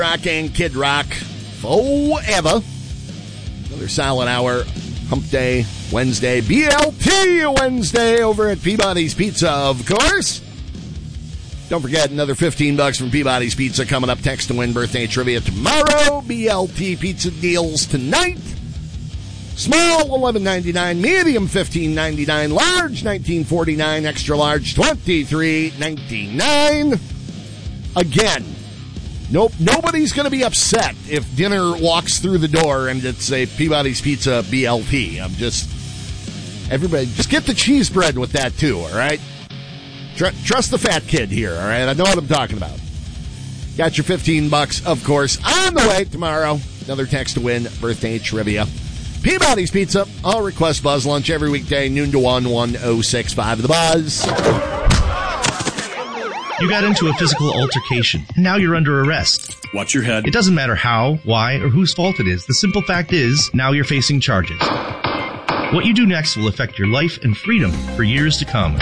Rock and Kid Rock forever. Another solid hour. Hump Day Wednesday. BLT Wednesday over at Peabody's Pizza, of course. Don't forget, another $15 from Peabody's Pizza coming up. Text to win birthday trivia tomorrow. BLT Pizza deals tonight. Small, $11.99. Medium, $15.99. Large, $19.49. Extra large, $23.99. Again, nobody's going to be upset if dinner walks through the door and it's a Peabody's Pizza BLT. Everybody, just get the cheese bread with that too, all right? Trust the fat kid here, all right? I know what I'm talking about. Got your $15, of course, on the way tomorrow. Another text to win birthday trivia. Peabody's Pizza. All request Buzz Lunch every weekday, noon to 1, 1065 The Buzz. You got into a physical altercation, and now you're under arrest. Watch your head. It doesn't matter how, why, or whose fault it is. The simple fact is, now you're facing charges. What you do next will affect your life and freedom for years to come.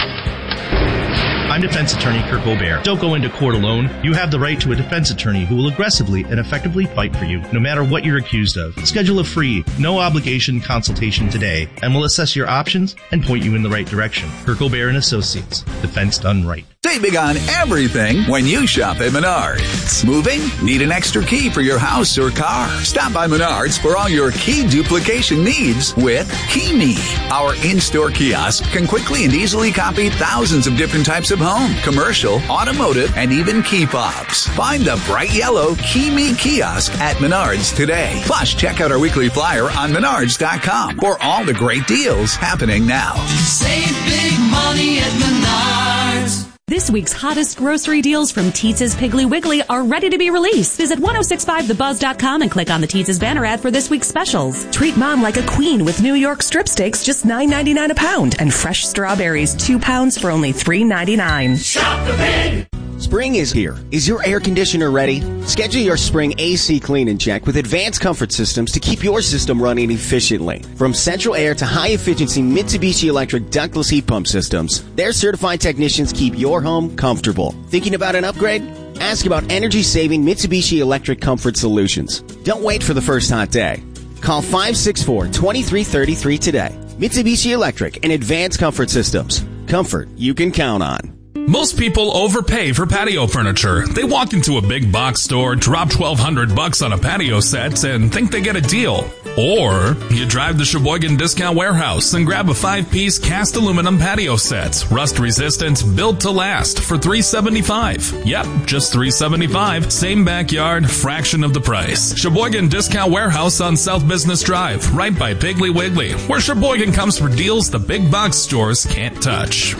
I'm defense attorney Kirk Aubert. Don't go into court alone. You have the right to a defense attorney who will aggressively and effectively fight for you, no matter what you're accused of. Schedule a free, no-obligation consultation today, and we'll assess your options and point you in the right direction. Kirk Aubert & Associates. Defense done right. Save big on everything when you shop at Menards. Moving? Need an extra key for your house or car? Stop by Menards for all your key duplication needs with KeyMe. Our in-store kiosk can quickly and easily copy thousands of different types of home, commercial, automotive, and even key fobs. Find the bright yellow KeyMe kiosk at Menards today. Plus, check out our weekly flyer on Menards.com for all the great deals happening now. Save big money at Menards. This week's hottest grocery deals from Teetz's Piggly Wiggly are ready to be released. Visit 1065thebuzz.com and click on the Teetz's banner ad for this week's specials. Treat mom like a queen with New York strip steaks, just $9.99 a pound, and fresh strawberries, 2 pounds for only $3.99. Shop the pig! Spring is here. Is your air conditioner ready? Schedule your spring AC clean and check with Advanced Comfort Systems to keep your system running efficiently. From central air to high-efficiency Mitsubishi Electric ductless heat pump systems, their certified technicians keep your home comfortable. Thinking about an upgrade? Ask about energy-saving Mitsubishi Electric Comfort Solutions. Don't wait for the first hot day. Call 564-2333 today. Mitsubishi Electric and Advanced Comfort Systems. Comfort you can count on. Most people overpay for patio furniture. They walk into a big box store, drop $1,200 on a patio set, and think they get a deal. Or you drive to Sheboygan Discount Warehouse and grab a 5-piece cast aluminum patio set, rust-resistant, built to last, for $375. Yep, just $375. Same backyard, fraction of the price. Sheboygan Discount Warehouse on South Business Drive, right by Piggly Wiggly, where Sheboygan comes for deals the big box stores can't touch.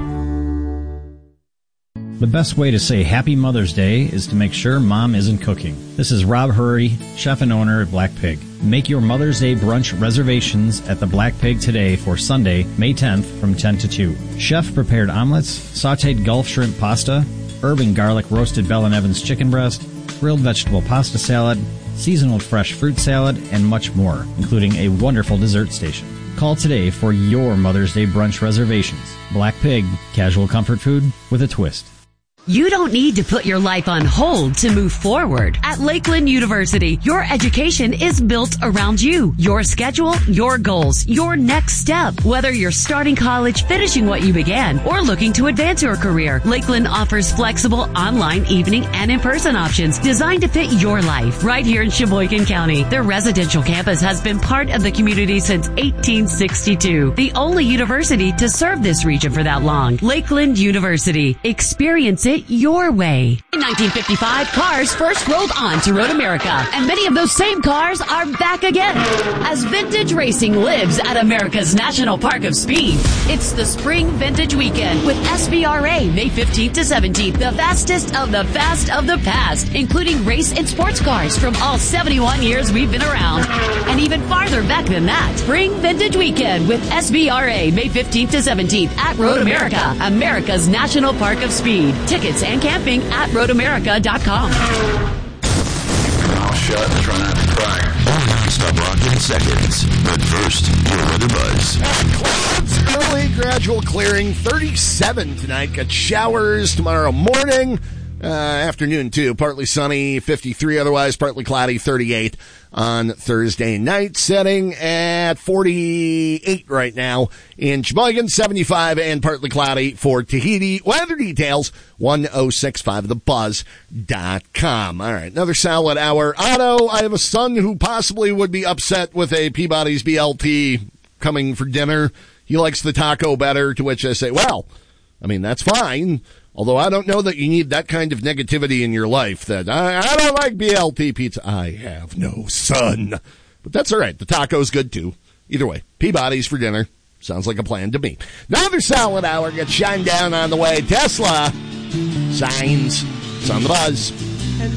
The best way to say Happy Mother's Day is to make sure Mom isn't cooking. This is Rob Hurry, chef and owner at Black Pig. Make your Mother's Day brunch reservations at the Black Pig today for Sunday, May 10th from 10 to 2. Chef-prepared omelets, sautéed Gulf shrimp pasta, herb and garlic roasted Bell & Evans chicken breast, grilled vegetable pasta salad, seasonal fresh fruit salad, and much more, including a wonderful dessert station. Call today for your Mother's Day brunch reservations. Black Pig, casual comfort food with a twist. You don't need to put your life on hold to move forward. At Lakeland University, your education is built around you, your schedule, your goals, your next step. Whether you're starting college, finishing what you began, or looking to advance your career, Lakeland offers flexible online, evening, and in-person options designed to fit your life right here in Sheboygan County. Their residential campus has been part of the community since 1862, the only university to serve this region for that long. Lakeland University. Experience it your way. In 1955, cars first rolled on to Road America, and many of those same cars are back again as vintage racing lives at America's National Park of Speed. It's the Spring Vintage Weekend with SVRA May 15th to 17th, the fastest of the fast of the past, including race and sports cars from all 71 years we've been around, and even farther back than that. Spring Vintage Weekend with SVRA May 15th to 17th at Road America, America's National Park of Speed. Tickets and camping at roadamerica.com. Mouth shut and try not to cry. Non-stop rock in seconds. But first, your weather buzz. Clouds, early gradual clearing, 37 tonight. Got showers tomorrow morning. Afternoon, too. Partly sunny, 53. Otherwise, partly cloudy, 38 on Thursday night. Setting at 48 right now in Sheboygan, 75 and partly cloudy for Tahiti. Weather details, 1065thebuzz.com. All right, another solid hour. Otto, I have a son who possibly would be upset with a Peabody's BLT coming for dinner. He likes the taco better, to which I say, well, I mean, that's fine. Although I don't know that you need that kind of negativity in your life that I don't like BLT pizza. I have no son. But that's all right. The taco's good, too. Either way, Peabody's for dinner. Sounds like a plan to me. Another solid hour gets shined down on the way. Tesla. Signs. It's on the buzz.